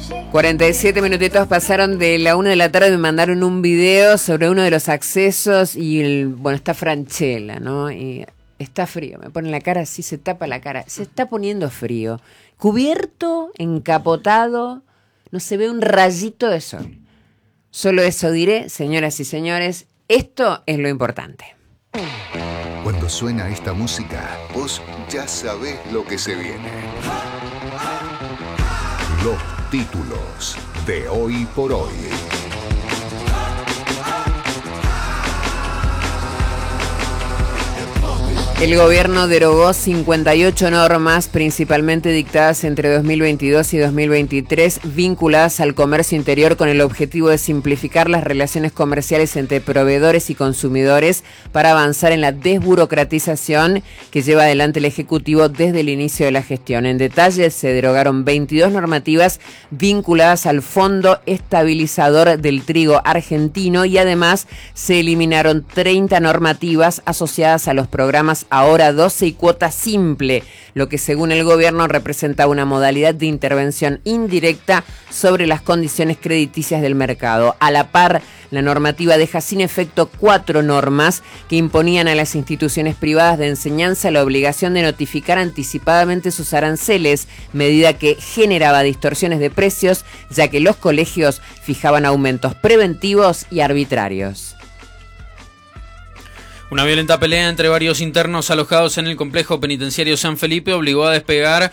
47 minutitos pasaron de la 1 de la tarde, me mandaron un video sobre uno de los accesos y bueno, está Franchella, ¿no? Y está frío, me pone la cara así, se tapa la cara, se está poniendo frío. Cubierto, encapotado, no se ve un rayito de sol. Solo eso diré, señoras y señores, esto es lo importante. Cuando suena esta música, vos ya sabés lo que se viene. Los títulos de Hoy por Hoy. El gobierno derogó 58 normas, principalmente dictadas entre 2022 y 2023, vinculadas al comercio interior con el objetivo de simplificar las relaciones comerciales entre proveedores y consumidores para avanzar en la desburocratización que lleva adelante el Ejecutivo desde el inicio de la gestión. En detalle, se derogaron 22 normativas vinculadas al Fondo Estabilizador del Trigo Argentino y además se eliminaron 30 normativas asociadas a los programas Ahora 12 y Cuota Simple, lo que según el gobierno representa una modalidad de intervención indirecta sobre las condiciones crediticias del mercado. A la par, la normativa deja sin efecto 4 normas que imponían a las instituciones privadas de enseñanza la obligación de notificar anticipadamente sus aranceles, medida que generaba distorsiones de precios, ya que los colegios fijaban aumentos preventivos y arbitrarios. Una violenta pelea entre varios internos alojados en el complejo penitenciario San Felipe obligó a desplegar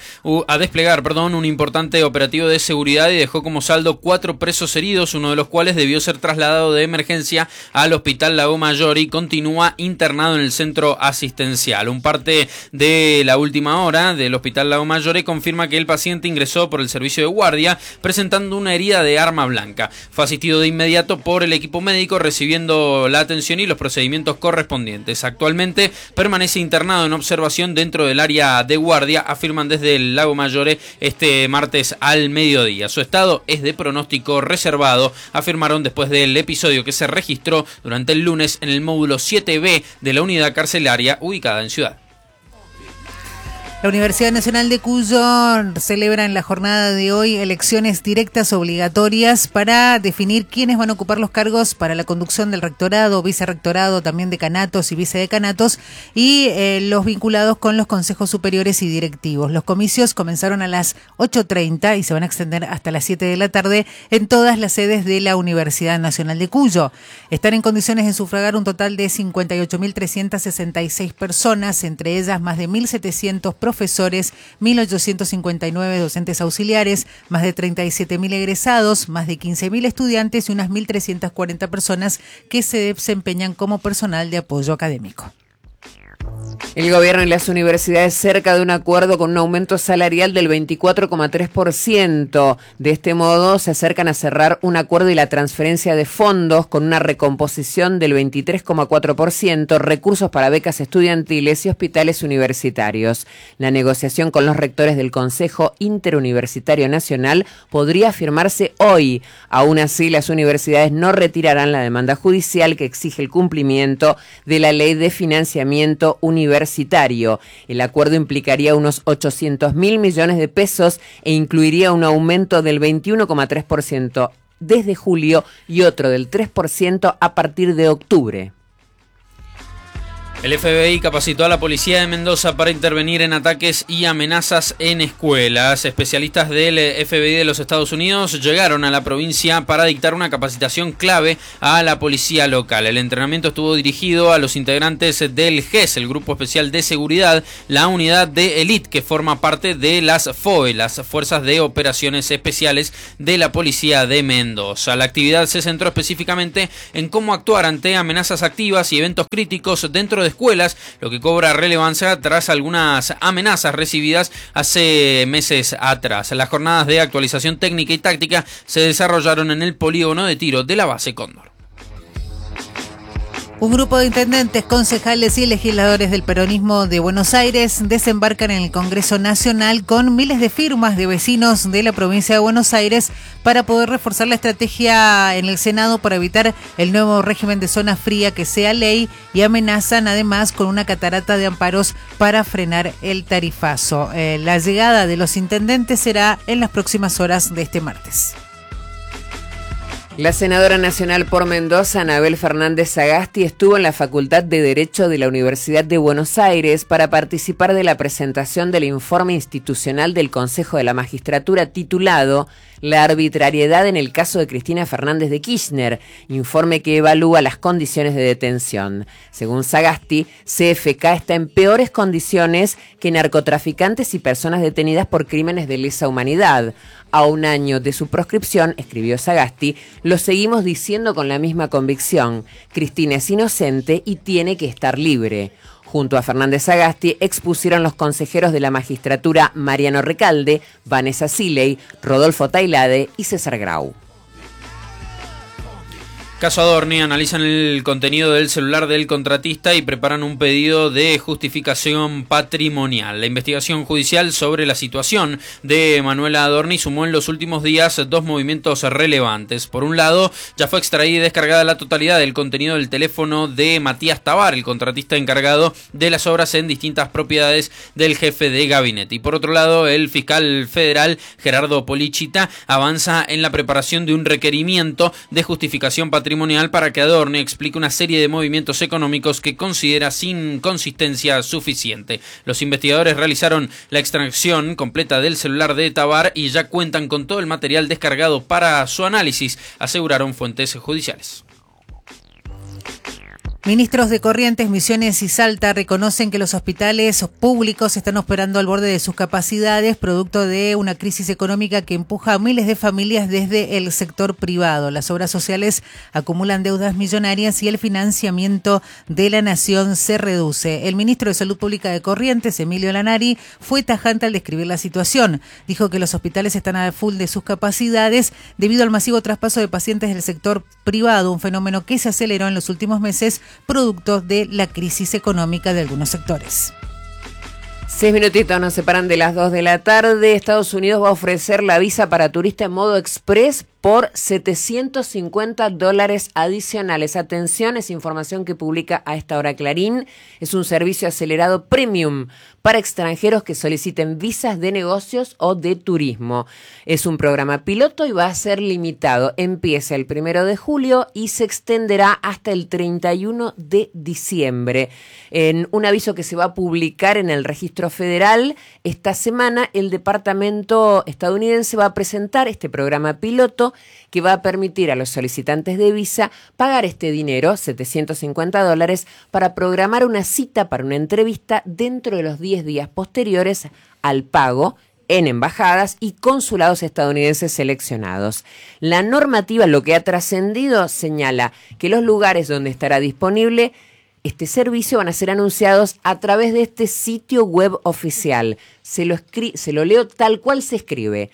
un importante operativo de seguridad y dejó como saldo 4 presos heridos, uno de los cuales debió ser trasladado de emergencia al Hospital Lago Mayor y continúa internado en el centro asistencial. Un parte de la última hora del Hospital Lago Mayor confirma que el paciente ingresó por el servicio de guardia presentando una herida de arma blanca. Fue asistido de inmediato por el equipo médico recibiendo la atención y los procedimientos correspondientes. Actualmente permanece internado en observación dentro del área de guardia, afirman desde el Lago Mayor este martes al mediodía. Su estado es de pronóstico reservado, afirmaron después del episodio que se registró durante el lunes en el módulo 7B de la unidad carcelaria ubicada en Ciudad. La Universidad Nacional de Cuyo celebra en la jornada de hoy elecciones directas obligatorias para definir quiénes van a ocupar los cargos para la conducción del rectorado, vicerrectorado, también decanatos y vicedecanatos y los vinculados con los consejos superiores y directivos. Los comicios comenzaron a las 8:30 y se van a extender hasta las 7 de la tarde en todas las sedes de la Universidad Nacional de Cuyo. Están en condiciones de sufragar un total de 58.366 personas, entre ellas más de 1.700 profesores, 1.859 docentes auxiliares, más de 37.000 egresados, más de 15.000 estudiantes y unas 1.340 personas que se desempeñan como personal de apoyo académico. El gobierno y las universidades cerca de un acuerdo con un aumento salarial del 24,3%. De este modo, se acercan a cerrar un acuerdo y la transferencia de fondos con una recomposición del 23,4%, recursos para becas estudiantiles y hospitales universitarios. La negociación con los rectores del Consejo Interuniversitario Nacional podría firmarse hoy. Aún así, las universidades no retirarán la demanda judicial que exige el cumplimiento de la Ley de Financiamiento Universitario. El acuerdo implicaría unos 800.000 millones de pesos e incluiría un aumento del 21,3% desde julio y otro del 3% a partir de octubre. El FBI capacitó a la policía de Mendoza para intervenir en ataques y amenazas en escuelas. Especialistas del FBI de los Estados Unidos llegaron a la provincia para dictar una capacitación clave a la policía local. El entrenamiento estuvo dirigido a los integrantes del GES, el Grupo Especial de Seguridad, la unidad de élite que forma parte de las FOE, las Fuerzas de Operaciones Especiales de la Policía de Mendoza. La actividad se centró específicamente en cómo actuar ante amenazas activas y eventos críticos dentro de escuelas, lo que cobra relevancia tras algunas amenazas recibidas hace meses atrás. Las jornadas de actualización técnica y táctica se desarrollaron en el polígono de tiro de la base Cóndor. Un grupo de intendentes, concejales y legisladores del peronismo de Buenos Aires desembarcan en el Congreso Nacional con miles de firmas de vecinos de la provincia de Buenos Aires para poder reforzar la estrategia en el Senado para evitar el nuevo régimen de zona fría que sea ley, y amenazan además con una catarata de amparos para frenar el tarifazo. La llegada de los intendentes será en las próximas horas de este martes. La senadora nacional por Mendoza, Anabel Fernández Sagasti, estuvo en la Facultad de Derecho de la Universidad de Buenos Aires para participar de la presentación del informe institucional del Consejo de la Magistratura titulado La arbitrariedad en el caso de Cristina Fernández de Kirchner, informe que evalúa las condiciones de detención. Según Sagasti, CFK está en peores condiciones que narcotraficantes y personas detenidas por crímenes de lesa humanidad. A un año de su proscripción, escribió Sagasti, lo seguimos diciendo con la misma convicción. Cristina es inocente y tiene que estar libre. Junto a Fernández Sagasti expusieron los consejeros de la magistratura Mariano Recalde, Vanessa Siley, Rodolfo Tailade y César Grau. Caso Adorni, analizan el contenido del celular del contratista y preparan un pedido de justificación patrimonial. La investigación judicial sobre la situación de Manuela Adorni sumó en los últimos días dos movimientos relevantes. Por un lado, ya fue extraída y descargada la totalidad del contenido del teléfono de Matías Tabar, el contratista encargado de las obras en distintas propiedades del jefe de gabinete. Y por otro lado, el fiscal federal Gerardo Polichita avanza en la preparación de un requerimiento de justificación patrimonial para que Adorni explique una serie de movimientos económicos que considera sin consistencia suficiente. Los investigadores realizaron la extracción completa del celular de Tabar y ya cuentan con todo el material descargado para su análisis, aseguraron fuentes judiciales. Ministros de Corrientes, Misiones y Salta reconocen que los hospitales públicos están operando al borde de sus capacidades, producto de una crisis económica que empuja a miles de familias desde el sector privado. Las obras sociales acumulan deudas millonarias y el financiamiento de la nación se reduce. El ministro de Salud Pública de Corrientes, Emilio Lanari, fue tajante al describir la situación. Dijo que los hospitales están a full de sus capacidades debido al masivo traspaso de pacientes del sector privado, un fenómeno que se aceleró en los últimos meses producto de la crisis económica de algunos sectores. 6 minutitos nos separan de las 2 de la tarde. Estados Unidos va a ofrecer la visa para turista en modo express por $750 adicionales. Atención, es información que publica a esta hora Clarín. Es un servicio acelerado premium para extranjeros que soliciten visas de negocios o de turismo. Es un programa piloto y va a ser limitado. Empieza el 1 de julio y se extenderá hasta el 31 de diciembre. En un aviso que se va a publicar en el Registro Federal, esta semana el Departamento estadounidense va a presentar este programa piloto que va a permitir a los solicitantes de visa pagar este dinero, $750, para programar una cita para una entrevista dentro de los 10 días posteriores al pago en embajadas y consulados estadounidenses seleccionados. La normativa, lo que ha trascendido, señala que los lugares donde estará disponible este servicio van a ser anunciados a través de este sitio web oficial. Se lo leo tal cual se escribe: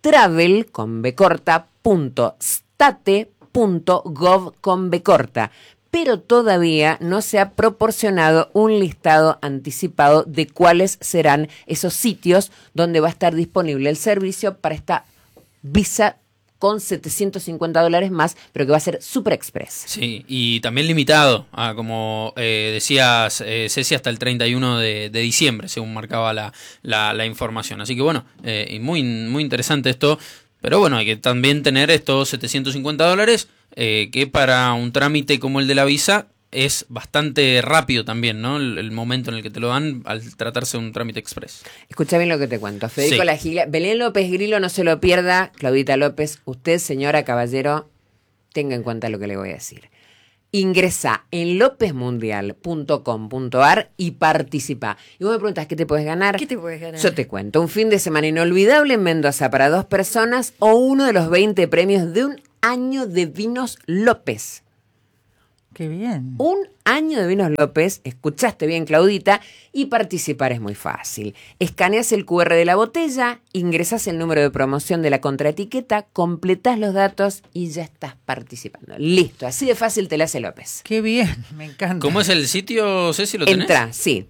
travel.state.gov, pero todavía no se ha proporcionado un listado anticipado de cuáles serán esos sitios donde va a estar disponible el servicio para esta visa con $750 más, pero que va a ser Super Express. Sí, y también limitado, como decías, Ceci, hasta el 31 de diciembre, según marcaba la información. Así que bueno, muy, muy interesante esto, pero bueno, hay que también tener estos $750, que para un trámite como el de la visa es bastante rápido también, ¿no? El momento en el que te lo dan al tratarse de un trámite express. Escucha bien lo que te cuento. Federico La Gilia, Belén López Grillo, no se lo pierda. Claudita López, usted, señora, caballero, tenga en cuenta lo que le voy a decir. Ingresa en lopezmundial.com.ar y participa. Y vos me preguntas, ¿qué te puedes ganar? ¿Qué te puedes ganar? Yo te cuento. Un fin de semana inolvidable en Mendoza para 2 personas o uno de los 20 premios de un año de vinos López. Qué bien. Un año de Vinos López, escuchaste bien, Claudita, y participar es muy fácil. Escaneas el QR de la botella, ingresas el número de promoción de la contraetiqueta, completás los datos y ya estás participando. Listo, así de fácil te la hace López. Qué bien, me encanta. ¿Cómo es el sitio, Ceci? ¿Lo tenés? Entra, sí,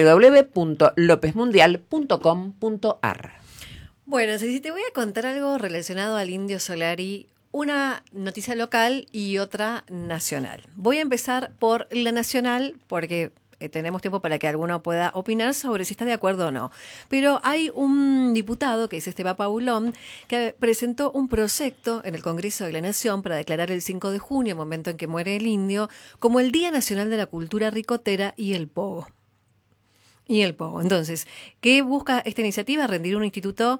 www.lopezmundial.com.ar. Bueno, si te voy a contar algo relacionado al Indio Solari, una noticia local y otra nacional. Voy a empezar por la nacional porque tenemos tiempo para que alguno pueda opinar sobre si está de acuerdo o no. Pero hay un diputado, que es Esteban Paulón, que presentó un proyecto en el Congreso de la Nación para declarar el 5 de junio, momento en que muere el indio, como el Día Nacional de la Cultura Ricotera y el Pogo. Entonces, ¿qué busca esta iniciativa? Rendir un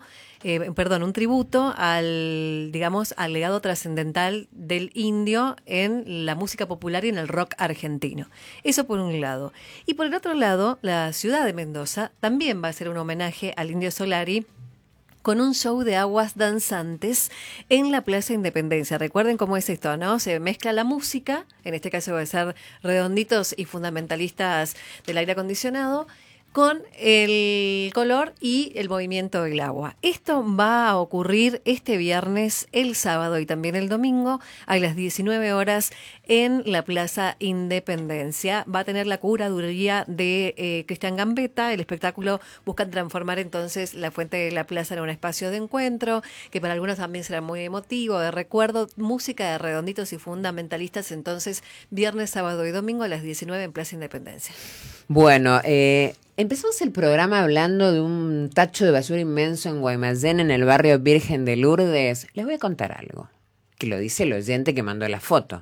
tributo al legado trascendental del indio en la música popular y en el rock argentino. Eso por un lado. Y por el otro lado, la ciudad de Mendoza también va a hacer un homenaje al Indio Solari con un show de aguas danzantes en la Plaza Independencia. Recuerden cómo es esto, ¿no? Se mezcla la música, en este caso va a ser Redonditos y Fundamentalistas del Aire Acondicionado, con el color y el movimiento del agua. Esto va a ocurrir este viernes, el sábado y también el domingo a las 19 horas en la Plaza Independencia. Va a tener la curaduría de Cristian Gambetta. El espectáculo busca transformar entonces la fuente de la plaza en un espacio de encuentro, que para algunos también será muy emotivo, de recuerdo, música de Redonditos y Fundamentalistas, entonces viernes, sábado y domingo a las 19 en Plaza Independencia. Bueno, empezamos el programa hablando de un tacho de basura inmenso en Guaymallén, en el barrio Virgen de Lourdes. Les voy a contar algo, que lo dice el oyente que mandó la foto.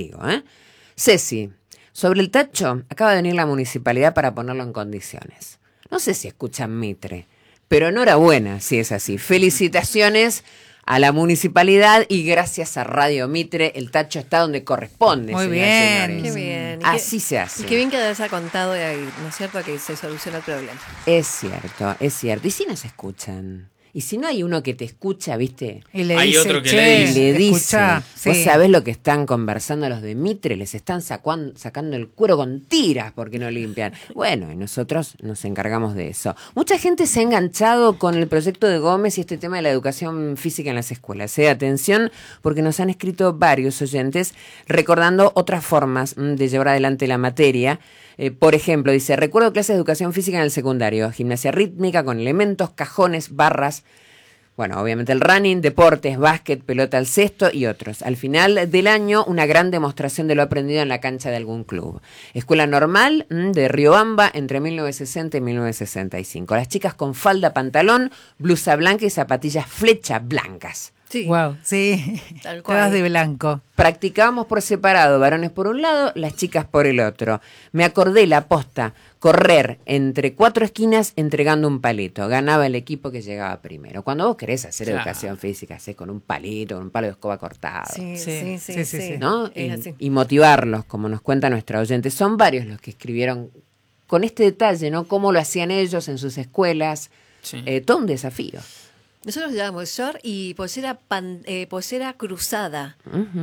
Ceci, sobre el tacho, acaba de venir la municipalidad para ponerlo en condiciones. No sé si escuchan Mitre, pero enhorabuena si es así. Felicitaciones a la municipalidad y gracias a Radio Mitre el tacho está donde corresponde. Muy bien. Señores. Qué bien. Así se hace. Y qué bien que haya contado de ahí, ¿no es cierto? Que se soluciona el problema. Es cierto, es cierto. ¿Y si nos escuchan? Y si no hay uno que te escucha, ¿viste? Y le Hay dice, otro que che, le Y le dice, escuchá, vos sí. sabés lo que están conversando los de Mitre, les están sacando el cuero con tiras porque no limpian. Bueno, y nosotros nos encargamos de eso. Mucha gente se ha enganchado con el proyecto de Gómez y este tema de la educación física en las escuelas. Atención, porque nos han escrito varios oyentes recordando otras formas de llevar adelante la materia. Por ejemplo, dice, recuerdo clases de educación física en el secundario, gimnasia rítmica con elementos, cajones, barras. Bueno, obviamente el running, deportes, básquet, pelota al cesto y otros. Al final del año, una gran demostración de lo aprendido en la cancha de algún club. Escuela normal de Riobamba entre 1960 y 1965. Las chicas con falda, pantalón, blusa blanca y zapatillas flecha blancas. Sí. Wow, sí. Tal cual. Todas de blanco. Practicábamos por separado, varones por un lado, las chicas por el otro. Me acordé la posta, correr entre 4 esquinas entregando un palito. Ganaba el equipo que llegaba primero. Cuando vos querés hacer educación física, hacés con un palito, con un palo de escoba cortado. Sí. ¿No? Es así. Y motivarlos, como nos cuenta nuestra oyente. Son varios los que escribieron con este detalle, ¿no? Cómo lo hacían ellos en sus escuelas. Sí. Pues Todo un desafío. Nosotros llevamos short y pollera cruzada,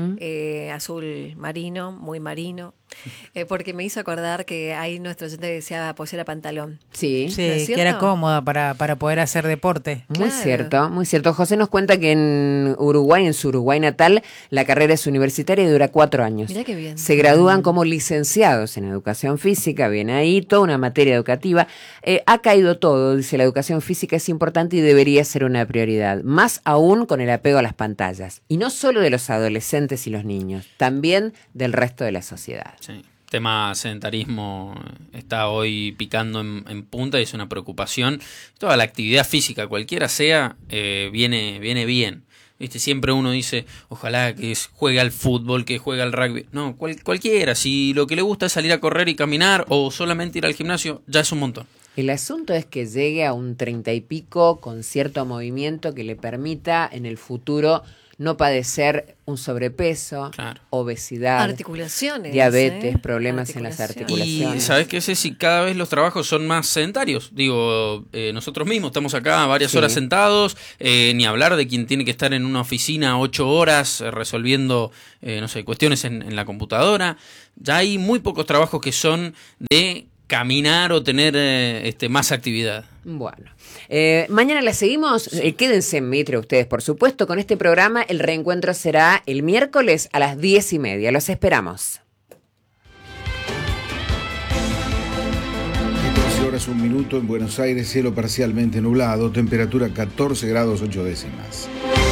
azul marino, muy marino, porque me hizo acordar que ahí nuestro oyente decía pollera pantalón. Sí. ¿No Sí, es que era cierto? cómoda para poder hacer deporte. Muy Claro. cierto, muy cierto. José nos cuenta que en Uruguay, en su Uruguay natal, la carrera es universitaria y dura 4 años. Mirá qué bien. Se gradúan como licenciados en educación física, viene ahí, toda una materia educativa. Ha caído todo, dice, la educación física es importante y debería ser una prioridad, más aún con el apego a las pantallas. Y no solo de los adolescentes y los niños, también del resto de la sociedad. Sí. Tema sedentarismo está hoy picando en punta y es una preocupación. Toda la actividad física, cualquiera sea, viene bien. ¿Viste? Siempre uno dice, ojalá que juegue al fútbol, que juegue al rugby. No, cualquiera. Si lo que le gusta es salir a correr y caminar o solamente ir al gimnasio, ya es un montón. El asunto es que llegue a un 30 y pico con cierto movimiento que le permita en el futuro no padecer un sobrepeso, claro, obesidad, articulaciones, diabetes, problemas en las articulaciones. Y sabes que Ceci, cada vez los trabajos son más sedentarios. Digo, nosotros mismos estamos acá varias horas sentados, ni hablar de quien tiene que estar en una oficina 8 horas resolviendo, no sé, cuestiones en la computadora. Ya hay muy pocos trabajos que son de caminar o tener más actividad. Bueno, mañana la seguimos. Quédense en Mitre ustedes, por supuesto, con este programa. El reencuentro será el miércoles a las 10:30. Los esperamos. 14 horas 1 minuto en Buenos Aires, cielo parcialmente nublado, temperatura 14 grados 8 décimas.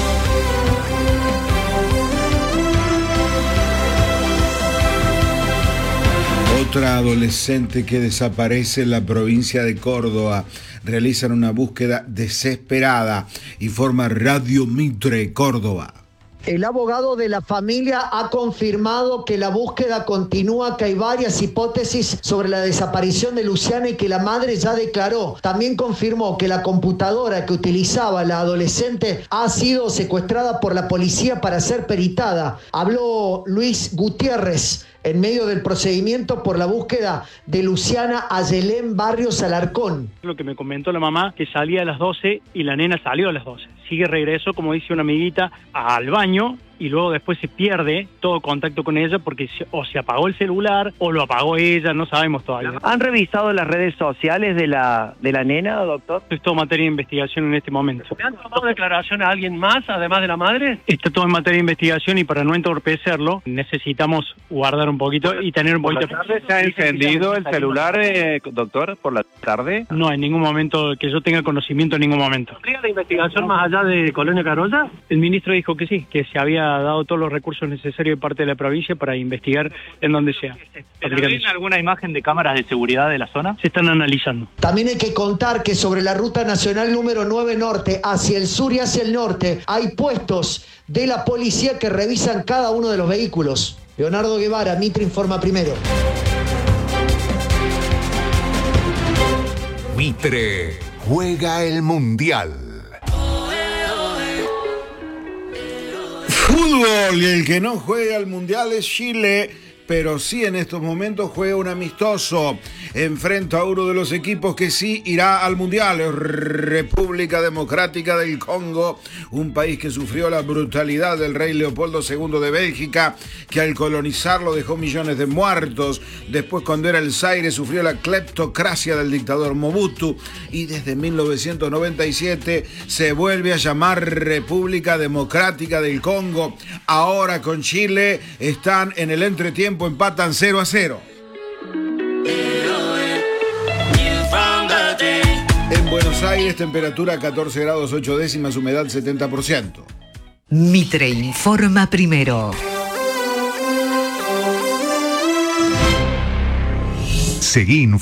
Otra adolescente que desaparece en la provincia de Córdoba. Realizan una búsqueda desesperada, informa Radio Mitre Córdoba. El abogado de la familia ha confirmado que la búsqueda continúa, que hay varias hipótesis sobre la desaparición de Luciana y que la madre ya declaró. También confirmó que la computadora que utilizaba la adolescente ha sido secuestrada por la policía para ser peritada. Habló Luis Gutiérrez en medio del procedimiento por la búsqueda de Luciana Ayelén Barrios Alarcón. Lo que me comentó la mamá, que salía a las 12 y la nena salió a las 12. Sigue regreso, como dice una amiguita, al baño y luego después se pierde todo contacto con ella porque o se apagó el celular o lo apagó ella, no sabemos todavía. ¿Han revisado las redes sociales de la nena, doctor? Es todo materia de investigación en este momento. ¿Le han tomado declaración a alguien más, además de la madre? Está todo en materia de investigación y para no entorpecerlo necesitamos guardar un poquito y tener un poquito... ¿Por la tarde se ha encendido el celular, doctor, por la tarde? No, en ningún momento, que yo tenga conocimiento en ningún momento. ¿Habría de investigación más allá de Colonia Carolla? El ministro dijo que sí, que se había dado todos los recursos necesarios de parte de la provincia para investigar en donde sea. ¿Tienen alguna imagen de cámaras de seguridad de la zona? Se están analizando. También hay que contar que sobre la ruta nacional número 9 norte, hacia el sur y hacia el norte, hay puestos de la policía que revisan cada uno de los vehículos. Leonardo Guevara, Mitre informa primero. Mitre juega el Mundial. Fútbol, y el que no juega al Mundial es Chile, pero sí en estos momentos juega un amistoso. Enfrenta a uno de los equipos que sí irá al Mundial, República Democrática del Congo, un país que sufrió la brutalidad del rey Leopoldo II de Bélgica, que al colonizarlo dejó millones de muertos. Después, cuando era el Zaire, sufrió la cleptocracia del dictador Mobutu, y desde 1997 se vuelve a llamar República Democrática del Congo. Ahora con Chile están en el entretiempo, empatan 0-0. En Buenos Aires, temperatura 14 grados 8 décimas, humedad 70%. Mitre informa primero. Seguí